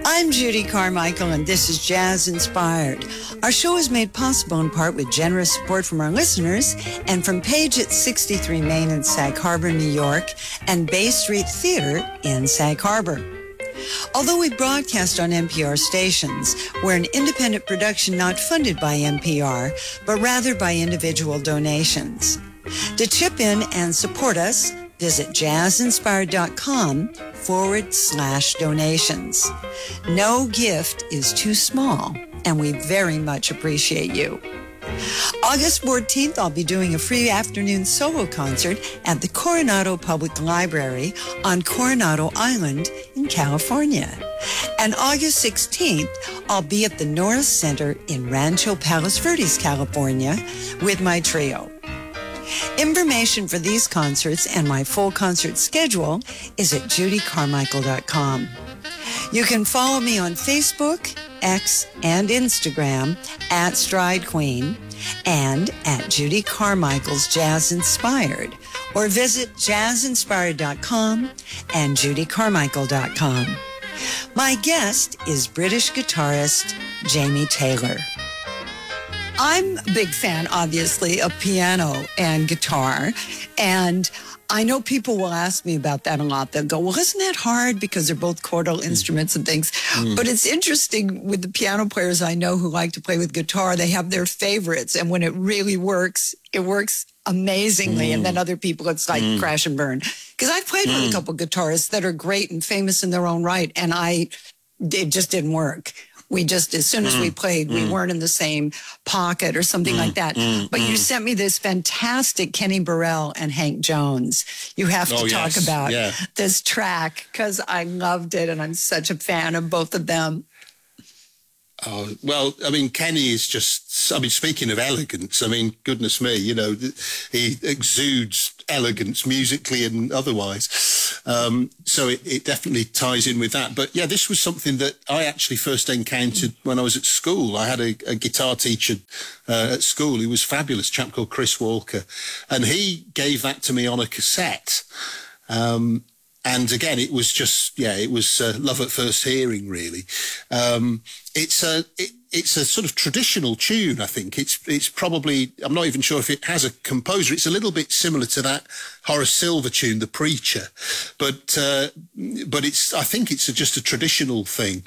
I'm Judy Carmichael, and this is Jazz Inspired. Our show is made possible in part with generous support from our listeners and from Page at 63 Main in Sag Harbor, New York, and Bay Street Theater in Sag Harbor. Although we broadcast on NPR stations, we're an independent production not funded by NPR, but rather by individual donations. To chip in and support us, visit jazzinspired.com/donations. No gift is too small, and we very much appreciate you. August 14th, I'll be doing a free afternoon solo concert at the Coronado Public Library on Coronado Island in California. And August 16th, I'll be at the Norris Center in Rancho Palos Verdes, California, with my trio. Information for these concerts and my full concert schedule is at judycarmichael.com. You can follow me on Facebook, X, and Instagram at Stride Queen and at Judy Carmichael's Jazz Inspired, or visit jazzinspired.com and judycarmichael.com. My guest is British guitarist Jamie Taylor. I'm a big fan, obviously, of piano and guitar, and I know people will ask me about that a lot. They'll go, well, isn't that hard? Because they're both chordal instruments and things. But it's interesting with the piano players I know who like to play with guitar. They have their favorites. And when it really works, it works amazingly. And then other people, it's like crash and burn. Because I've played with a couple guitarists that are great and famous in their own right. And it just didn't work. We just, as soon as we played, we weren't in the same pocket or something like that. But you sent me this fantastic Kenny Burrell and Hank Jones. You have to talk about this track because I loved it and I'm such a fan of both of them. Oh, well, I mean, Kenny is just, I mean, speaking of elegance, I mean, goodness me, you know, he exudes elegance musically and otherwise. So it definitely ties in with that. But yeah, this was something that I actually first encountered when I was at school. I had a guitar teacher at school who was fabulous, a chap called Chris Walker. And he gave that to me on a cassette. And again, it was just, it was love at first hearing, really. It's a sort of traditional tune, I think. It's probably, I'm not even sure if it has a composer. It's a little bit similar to that Horace Silver tune, The Preacher. But I think it's just a traditional thing.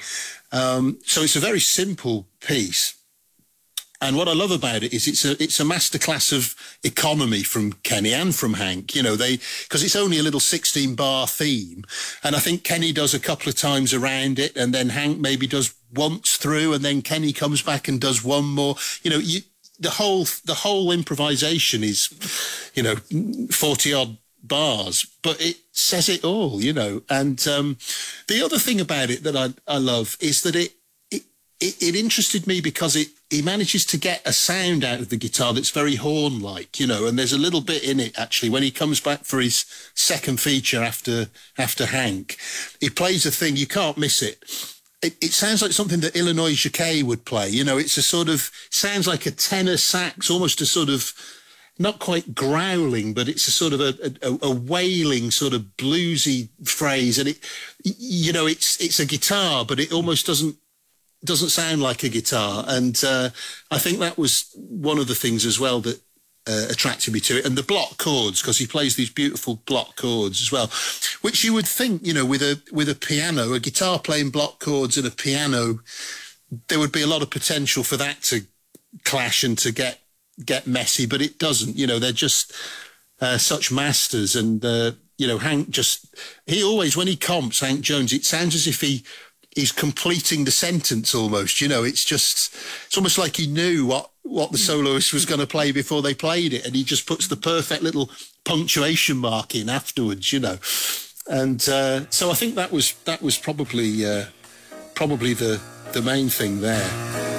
So it's a very simple piece. And what I love about it is it's a masterclass of economy from Kenny and from Hank, you know, because it's only a little 16-bar theme. And I think Kenny does a couple of times around it, and then Hank maybe does once through, and then Kenny comes back and does one more. You know, the whole improvisation is, you know, 40-odd bars, but it says it all, you know. And the other thing about it that I love is that it interested me because he manages to get a sound out of the guitar that's very horn-like, you know, and there's a little bit in it, actually, when he comes back for his second feature after Hank. He plays a thing, you can't miss it. It sounds like something that Illinois Jacquet would play, you know, it's a sort of, sounds like a tenor sax, almost a sort of, not quite growling, but it's a sort of a wailing sort of bluesy phrase. And it, you know, it's a guitar, but it almost doesn't sound like a guitar. And I think that was one of the things as well that attracted me to it. And the block chords, because he plays these beautiful block chords as well, which you would think, you know, with a piano, a guitar playing block chords and a piano, there would be a lot of potential for that to clash and to get messy, but it doesn't. You know, they're just such masters. And, you know, he always, when he comps Hank Jones, it sounds as if he's completing the sentence almost, you know. It's almost like he knew what the soloist was going to play before they played it, and he just puts the perfect little punctuation mark in afterwards, you know. And so I think that was probably the main thing there.